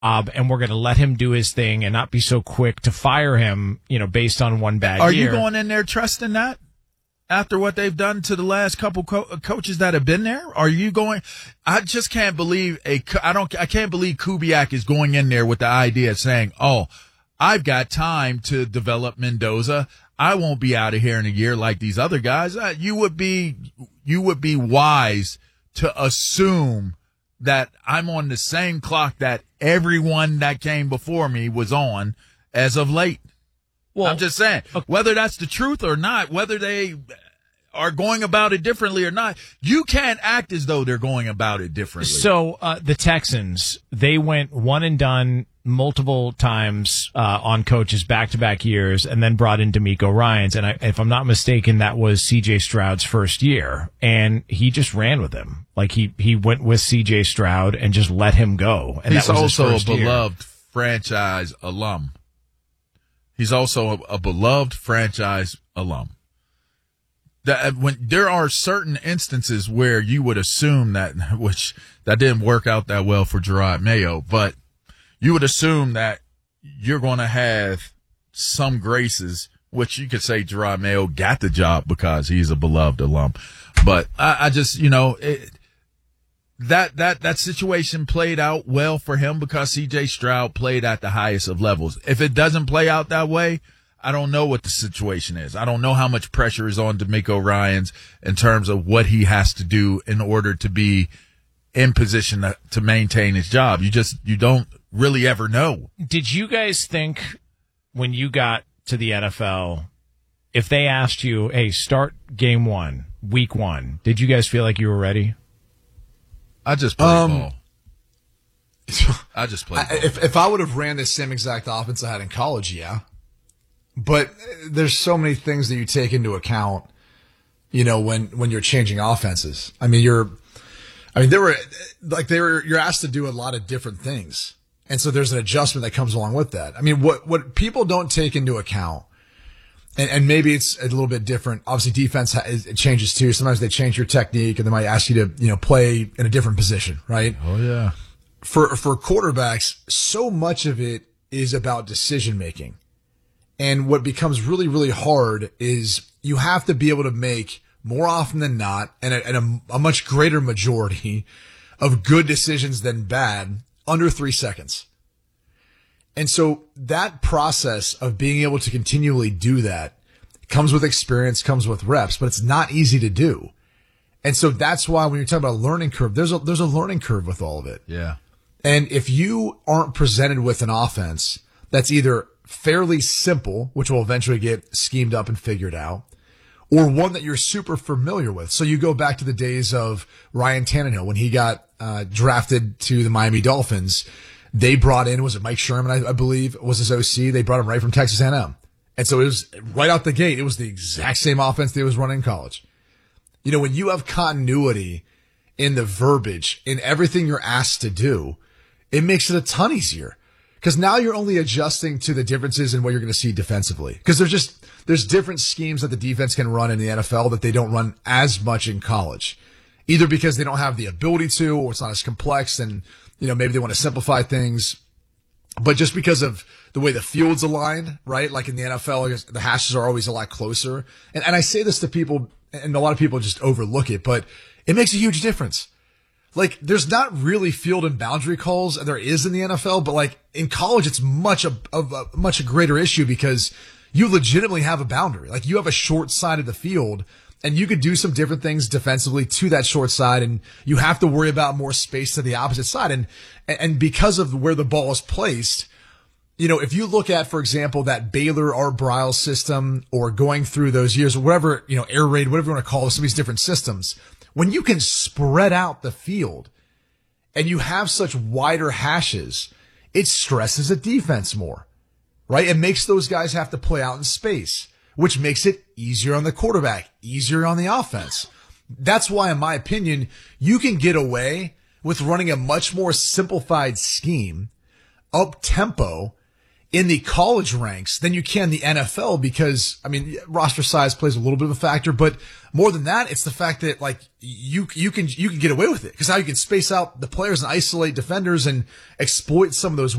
and we're going to let him do his thing and not be so quick to fire him, based on one bad year. Are you going in there trusting that? After what they've done to the last couple coaches that have been there, are you going? I just can't believe I can't believe Kubiak is going in there with the idea of saying, "Oh, I've got time to develop Mendoza. I won't be out of here in a year like these other guys." You would be wise to assume that I'm on the same clock that everyone that came before me was on as of late. Well, I'm just saying, whether that's the truth or not, whether they are going about it differently or not, you can't act as though they're going about it differently. So the Texans, they went one and done multiple times on coaches back-to-back years and then brought in DeMeco Ryans. And if I'm not mistaken, that was C.J. Stroud's first year. And he just ran with him. Like he went with C.J. Stroud and just let him go. And he's that was also his first a beloved franchise alum. He's also a beloved franchise alum. When there are certain instances where you would assume that didn't work out that well for Jerod Mayo, but you would assume that you're going to have some graces, which you could say Jerod Mayo got the job because he's a beloved alum. But I just, that situation played out well for him because C.J. Stroud played at the highest of levels. If it doesn't play out that way, I don't know what the situation is. I don't know how much pressure is on DeMeco Ryans in terms of what he has to do in order to be in position to maintain his job. You don't really ever know. Did you guys think when you got to the NFL, if they asked you, hey, start game 1, week 1, did you guys feel like you were ready? I just played ball. I just played ball. If I would have ran the same exact offense I had in college, yeah. But there's so many things that you take into account, when you're changing offenses. You're asked to do a lot of different things. And so there's an adjustment that comes along with that. What people don't take into account, and maybe it's a little bit different. Obviously, defense it changes too. Sometimes they change your technique, and they might ask you to, play in a different position, right? Oh yeah. For quarterbacks, so much of it is about decision making, and what becomes really, really hard is you have to be able to make more often than not, and a much greater majority of good decisions than bad under 3 seconds. And so that process of being able to continually do that comes with experience, comes with reps, but it's not easy to do. And so that's why when you're talking about a learning curve, there's a learning curve with all of it. Yeah. And if you aren't presented with an offense that's either fairly simple, which will eventually get schemed up and figured out, or one that you're super familiar with. So you go back to the days of Ryan Tannehill when he got drafted to the Miami Dolphins. They brought in, was it Mike Sherman, I believe, was his OC. They brought him right from Texas A&M. And so it was right out the gate. It was the exact same offense they was running in college. When you have continuity in the verbiage, in everything you're asked to do, it makes it a ton easier. Because now you're only adjusting to the differences in what you're going to see defensively. Because there's different schemes that the defense can run in the NFL that they don't run as much in college. Either because they don't have the ability to, or it's not as complex, and maybe they want to simplify things. But just because of the way the field's aligned, right? Like in the NFL, I guess the hashes are always a lot closer. And I say this to people, and a lot of people just overlook it, but it makes a huge difference. Like, there's not really field and boundary calls, and there is in the NFL, but like in college, it's much a greater issue because you legitimately have a boundary. Like, you have a short side of the field, and you could do some different things defensively to that short side, and you have to worry about more space to the opposite side. And because of where the ball is placed, if you look at, for example, that Baylor Art Briles system, or going through those years, or whatever, air raid, whatever you want to call it, some of these different systems, when you can spread out the field and you have such wider hashes, it stresses the defense more, right? It makes those guys have to play out in space, which makes it easier on the quarterback, easier on the offense. That's why, in my opinion, you can get away with running a much more simplified scheme, up tempo, in the college ranks than you can the NFL because, I mean, roster size plays a little bit of a factor, but more than that, it's the fact that like you can get away with it because how you can space out the players and isolate defenders and exploit some of those